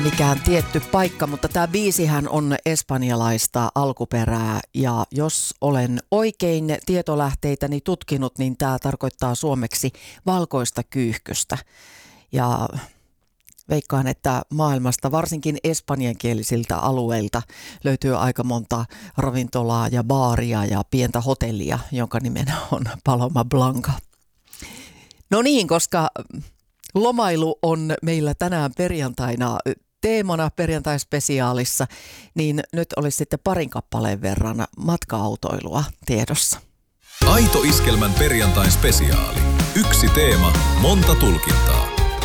mikään tietty paikka, mutta tämä biisihän on espanjalaista alkuperää ja jos olen oikein tietolähteitäni tutkinut, niin tämä tarkoittaa suomeksi valkoista kyyhkystä. Ja veikkaan, että maailmasta, varsinkin espanjankielisiltä alueilta, löytyy aika monta ravintolaa ja baaria ja pientä hotellia, jonka nimenä on Paloma Blanca. No niin, koska lomailu on meillä tänään perjantaina teemana perjantaispesiaalissa, niin nyt olisi sitten parin kappaleen verran matka-autoilua tiedossa. Aito Iskelmän perjantain spesiaali. Yksi teema, monta tulkintaa.